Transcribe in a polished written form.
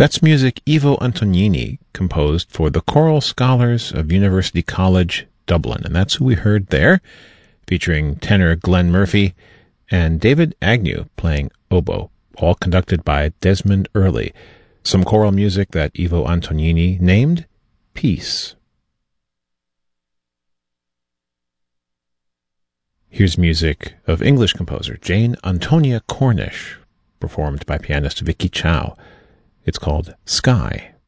That's music Ivo Antonini composed for the Choral Scholars of University College, Dublin. And that's who we heard there, featuring tenor Glenn Murphy and David Agnew playing oboe, all conducted by Desmond Earley. Some choral music that Ivo Antonini named Peace. Here's music of English composer Jane Antonia Cornish, performed by pianist Vicky Chow. It's called Sky.